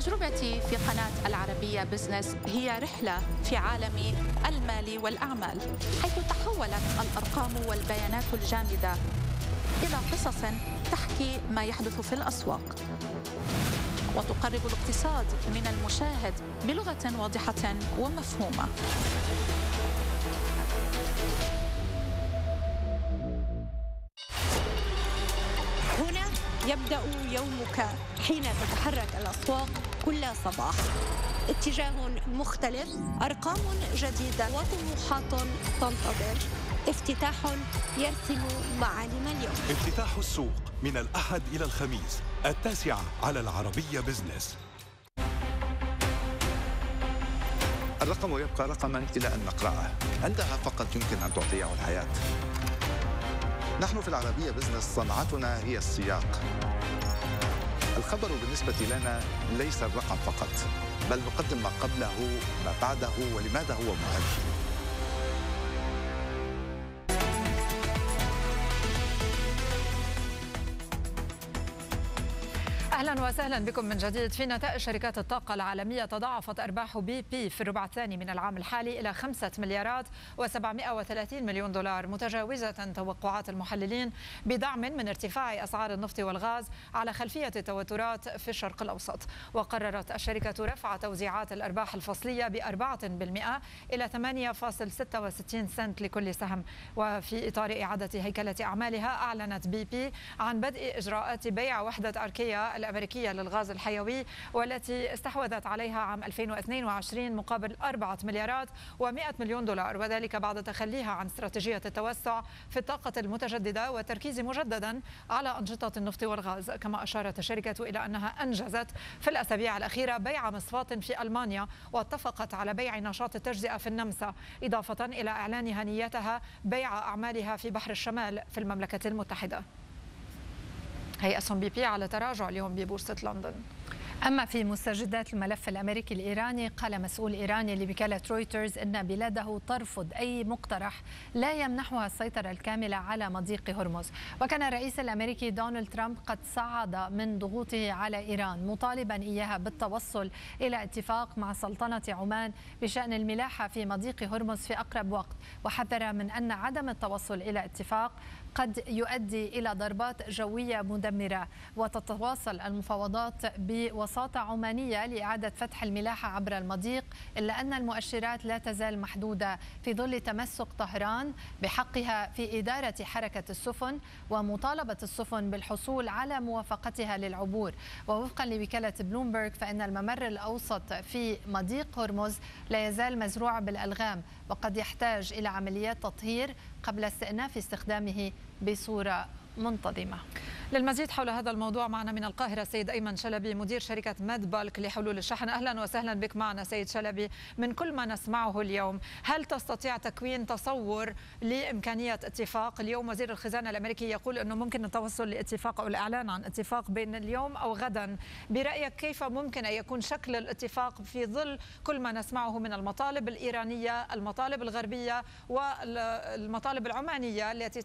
تجربتي في قناة العربية بزنس هي رحلة في عالم المال والأعمال، حيث تحولت الأرقام والبيانات الجامدة إلى قصص تحكي ما يحدث في الأسواق، وتقرب الاقتصاد من المشاهد بلغة واضحة ومفهومة. هنا يبدأ يومك حين تتحرك الأسواق كل صباح. اتجاه مختلف، أرقام جديدة وطموحات تنتظر. افتتاح يرسم معالم اليوم. افتتاح السوق من الأحد إلى الخميس 9 على العربية بزنس. الرقم يبقى رقما إلى أن نقرأه، عندها فقط يمكن أن تعطيه الحياة. نحن في العربية بزنس صنعتنا هي السياق. الخبر بالنسبة لنا ليس الرقم فقط، بل نقدم ما قبله، ما بعده، ولماذا هو مهم. أهلا وسهلا بكم من جديد. في نتائج شركات الطاقة العالمية تضاعفت أرباح بي بي في الربع الثاني من العام الحالي إلى 5 مليارات و730 مليون دولار، متجاوزة توقعات المحللين بدعم من ارتفاع أسعار النفط والغاز على خلفية التوترات في الشرق الأوسط. وقررت الشركة رفع توزيعات الأرباح الفصلية ب4% إلى 8.66 سنت لكل سهم. وفي إطار إعادة هيكلة أعمالها، أعلنت بي بي عن بدء إجراءات بيع وحدة أركيا الأمريكية للغاز الحيوي، والتي استحوذت عليها عام 2022 مقابل 4 مليارات و100 مليون دولار، وذلك بعد تخليها عن استراتيجية التوسع في الطاقة المتجددة والتركيز مجددا على أنشطة النفط والغاز. كما أشارت الشركة إلى أنها أنجزت في الأسابيع الأخيرة بيع مصفاة في ألمانيا، واتفقت على بيع نشاط التجزئة في النمسا، إضافة إلى إعلانها نيتها بيع أعمالها في بحر الشمال في المملكة المتحدة. هي أسهم بي بي على تراجع اليوم ببورصة لندن. أما في مستجدات الملف الأمريكي الإيراني، قال مسؤول إيراني لوكالة رويترز إن بلاده ترفض أي مقترح لا يمنحها السيطرة الكاملة على مضيق هرمز. وكان الرئيس الأمريكي دونالد ترامب قد صعد من ضغوطه على إيران، مطالبا إياها بالتوصل إلى اتفاق مع سلطنة عمان بشأن الملاحة في مضيق هرمز في أقرب وقت، وحذر من أن عدم التوصل إلى اتفاق قد يؤدي إلى ضربات جوية مدمرة. وتتواصل المفاوضات بوساطة عمانية لإعادة فتح الملاحة عبر المضيق، إلا أن المؤشرات لا تزال محدودة في ظل تمسك طهران بحقها في إدارة حركة السفن ومطالبة السفن بالحصول على موافقتها للعبور. ووفقا لوكالة بلومبرغ، فإن الممر الأوسط في مضيق هرمز لا يزال مزروع بالألغام، وقد يحتاج إلى عمليات تطهير قبل استئناف استخدامه بصورة منتظمة. للمزيد حول هذا الموضوع معنا من القاهرة سيد أيمن شلبي، مدير شركة ميد بالك لحلول الشحن. أهلا وسهلا بك معنا سيد شلبي. من كل ما نسمعه اليوم، هل تستطيع تكوين تصور لإمكانية اتفاق؟ اليوم وزير الخزانة الأمريكي يقول أنه ممكن التوصل لاتفاق أو الإعلان عن اتفاق بين اليوم أو غدا. برأيك كيف ممكن أن يكون شكل الاتفاق في ظل كل ما نسمعه من المطالب الإيرانية، المطالب الغربية والمطالب العمانية التي